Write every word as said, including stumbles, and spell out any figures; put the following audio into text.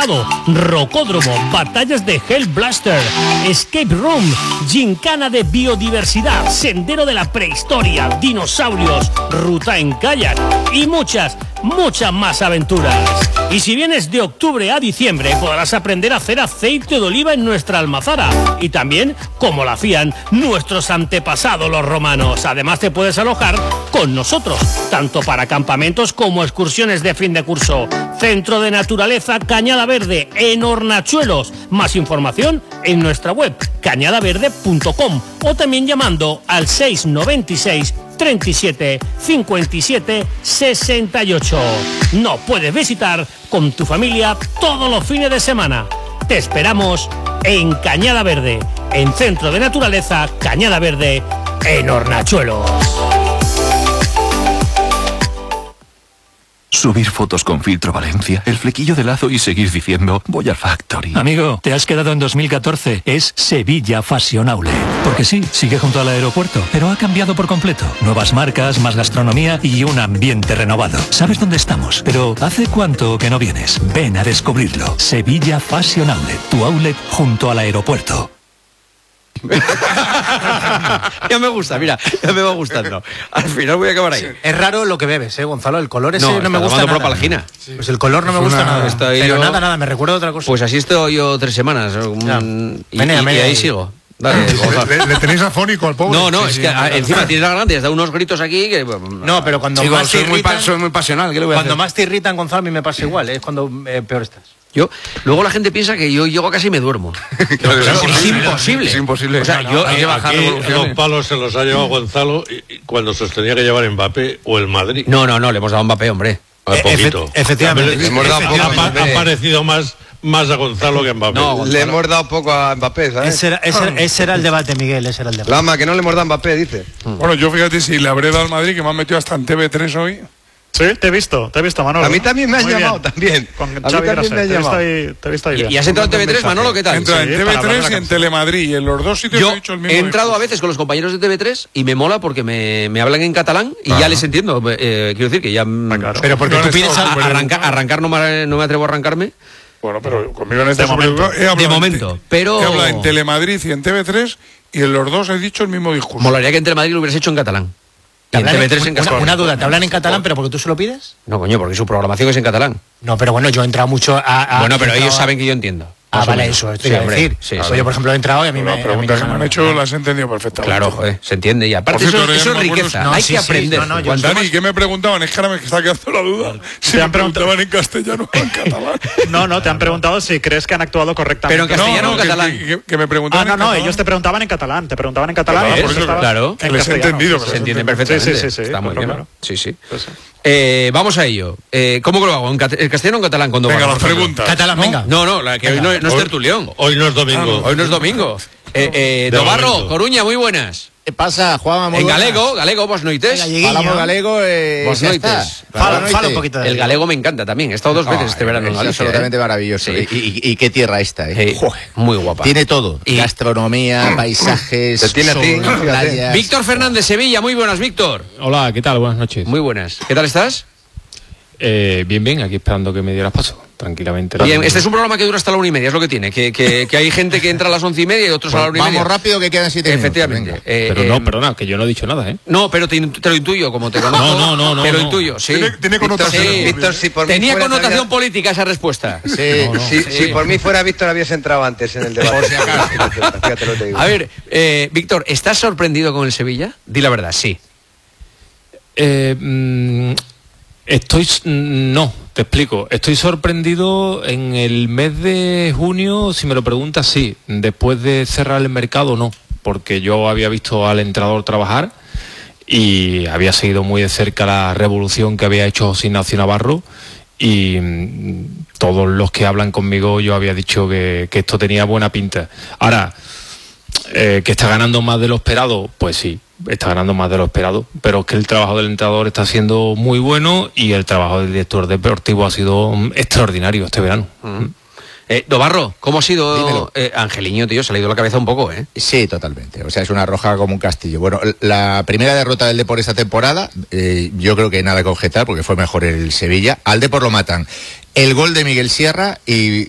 Encantado, Rocódromo, batallas de Hell Blaster, Escape Room, gincana de biodiversidad, sendero de la prehistoria, dinosaurios, ruta en kayak y muchas, muchas más aventuras. Y si vienes de octubre a diciembre, podrás aprender a hacer aceite de oliva en nuestra almazara y también como la hacían nuestros antepasados los romanos. Además te puedes alojar con nosotros, tanto para campamentos como excursiones de fin de curso. Centro de Naturaleza Cañada Verde en Hornachuelos. Más información en nuestra web cañada verde punto com o también llamando al seis noventa y seis treinta y siete cincuenta y siete sesenta y ocho. No puedes visitar con tu familia todos los fines de semana. Te esperamos en Cañada Verde, en Centro de Naturaleza Cañada Verde en Hornachuelos. Subir fotos con filtro Valencia, el flequillo de lazo y seguir diciendo voy al Factory. Amigo, te has quedado en dos mil catorce. Es Sevilla Fashion Outlet. Porque sí, sigue junto al aeropuerto, pero ha cambiado por completo. Nuevas marcas, más gastronomía y un ambiente renovado. ¿Sabes dónde estamos? Pero ¿hace cuánto que no vienes? Ven a descubrirlo. Sevilla Fashion Outlet, tu outlet junto al aeropuerto. Ya me gusta, mira, ya me va gustando. Al final voy a acabar ahí. Es raro lo que bebes, ¿eh, Gonzalo? El color ese no, no me gusta nada. Propalgina. Sí. Pues el color no me gusta una... nada. Estoy Pero yo... nada, nada, me recuerda a otra cosa. Pues así estoy yo tres semanas. Un... Y, Menea, y, menea, y ahí y... sigo. Dale, le, le tenéis afónico al pobre. No, no, sí, es sí, que no, a, no, encima no. tienes la grande, da unos gritos aquí que... No, pero cuando sí, más soy, te muy irritan, pa soy muy pasional, ¿qué le voy a cuando hacer? más te irritan, Gonzalo, a mí me pasa igual, ¿eh? Es cuando eh, peor estás. Yo, luego la gente piensa que yo llego a casa y me duermo. Claro, es, es, es imposible. Es imposible. O sea, no, yo hay que bajar los palos se los ha llevado Gonzalo y, y cuando se los tenía que llevar Mbappé o el Madrid. No, no, no, le hemos dado a Mbappé, hombre. A poquito. Efe efectivamente. Le hemos dado poco. Ha, ha parecido más, más a Gonzalo que a Mbappé. No, le hemos dado poco a Mbappé, ¿sabes? Ese era, ese, ese era el debate, Miguel, ese era el debate. Lama, que no le hemos dado a Mbappé, dice. Bueno, yo fíjate si le habré dado al Madrid, que me han metido hasta en T V tres hoy. Sí, te he visto, te he visto, Manolo. A mí también me has Muy llamado, bien. también. Con a Xavi mí también me has llamado. Te he visto ahí, ¿Y, ¿Y has entrado en T V tres, Manolo? ¿Qué tal? Entra en Sí, T V para hablar tres de y la en Telemadrid, y en los dos sitios Yo he dicho el mismo he entrado discurso. a veces con los compañeros de T V tres y me mola porque me, me hablan en catalán y Ajá. ya les entiendo. Eh, quiero decir que ya... Ah, claro. Pero porque No tú han pides estado a... súper Arranca, arrancar no me, no me atrevo a arrancarme. Bueno, pero conmigo en este De momento. he hablado De en momento, te- pero- He hablado en Telemadrid y en T V tres y en los dos he dicho el mismo discurso. Molaría que entre Madrid lo hubieras hecho en catalán. Y en ¿Te T V hablan- tres en una, catalán. una duda, ¿te hablan en catalán pero porque tú se lo pides? No, coño, porque su programación es en catalán. No, pero bueno, yo he entrado mucho a... a bueno, pero he entrado ellos a- saben que yo entiendo. Ah, Más o vale, menos. eso, esto Sí, iba a hombre, decir. sí, Pues sí. yo, por ejemplo, he entrado y a mí me... Las a mí preguntas no que me me- han hecho las he entendido perfectamente. Claro, joder, se entiende. Y aparte, Por eso, cierto, eso ya es no me acuerdo riqueza. si- No, Hay sí, que sí, aprender. no, no, yo- Cuanto Dani, más- ¿qué me preguntaban? Es que ahora me está quedando la duda. Si Te me han preguntado- preguntaban en castellano o en catalán. No, no, te han preguntado si crees que han actuado correctamente. Pero en castellano o en que, catalán. que, que, que me Ah, preguntaban no, en no, catalán. ellos te preguntaban en catalán, te preguntaban en catalán. Claro, y por ellos eso, estaban claro. Que en les he castellano. entendido, Se pero entienden Sí, perfectamente. sí, sí, sí, Está muy claro, bien. claro. Sí, sí. Pues sí. Eh, vamos a ello. Eh, ¿Cómo que lo hago? ¿En cat- el castellano o en catalán? Cuando Venga, vamos, las por ejemplo? preguntas. Catalán, ¿no? venga. No, no, la que hoy no, no es Hoy- tertulión. Hoy no es domingo. Hoy no es domingo. Eh, eh, De Dobarro, momento. Coruña, muy buenas. ¿Qué pasa, Juan? En galego, galego, vos noites. Falamos galego, eh, Vos xa noites. está. Fala, Boa fala un noite. poquito de El galego me encanta también. He estado dos veces No, este verano en es Galicia. absolutamente ¿eh? maravilloso. Sí. Y, y- y qué tierra esta, ¿eh? Eh, Joder. muy guapa. Tiene todo. Y- Gastronomía, paisajes, Te tiene a ti, sol, fíjate. playas. Víctor Fernández, Sevilla, muy buenas, Víctor. Hola, ¿qué tal? Buenas noches. Muy buenas. ¿Qué tal estás? Eh, bien, bien, aquí esperando que me dieras paso, tranquilamente. Bien, este es un programa que dura hasta la una y media, es lo que tiene. Que, que, que hay gente que entra a las once y media y otros a la una y media. Vamos rápido que quedan siete minutos. Efectivamente. Venga. Eh, Pero eh, no, perdona, que yo no he dicho nada, ¿eh? No, pero te, te lo intuyo, como te conozco. No, no, no, no, Te lo no. intuyo, sí. Tiene, tiene connotación. Sí. Víctor, si por mí Tenía fuera, connotación sabías- política esa respuesta. Sí, No, no. Si, Sí. si por mí fuera Víctor habías entrado antes en el debate. Por si acaso. Fíjate lo que te digo. A ver, eh, Víctor, ¿estás sorprendido con el Sevilla? Di la verdad, sí. Eh, mm, estoy... mm, No, te explico. Estoy sorprendido en el mes de junio, si me lo preguntas, sí. Después de cerrar el mercado, no. Porque yo había visto al entrenador trabajar y había seguido muy de cerca la revolución que había hecho José Ignacio Navarro y mm, todos los que hablan conmigo yo había dicho que, que esto tenía buena pinta. Ahora, eh, que está ganando más de lo esperado, pues sí, está ganando más de lo esperado, pero es que el trabajo del entrenador está siendo muy bueno y el trabajo del director deportivo ha sido mm, extraordinario este verano. Mm. Eh, Dobarro, ¿cómo ha sido Dímelo. eh, Angeliño, tío? Se le ha ido la cabeza un poco, ¿eh? Sí, totalmente. O sea, es una roja como un castillo. Bueno, la primera derrota del Depor esta temporada, eh, yo creo que nada que objetar porque fue mejor el Sevilla. Al Depor lo matan el gol de Miguel Sierra y